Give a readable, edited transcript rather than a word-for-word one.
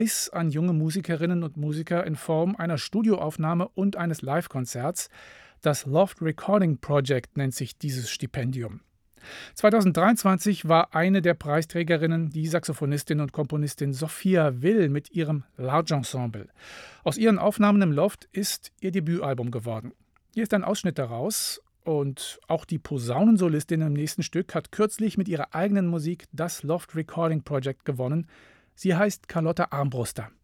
Preis an junge Musikerinnen und Musiker in Form einer Studioaufnahme und eines Livekonzerts. Das Loft Recording Project nennt sich dieses Stipendium. 2023 war eine der Preisträgerinnen die Saxophonistin und Komponistin Sophia Will mit ihrem Large Ensemble. Aus ihren Aufnahmen im Loft ist ihr Debütalbum geworden. Hier ist ein Ausschnitt daraus. Und auch die Posaunensolistin im nächsten Stück hat kürzlich mit ihrer eigenen Musik das Loft Recording Project gewonnen. Sie heißt Carlotta Armbruster.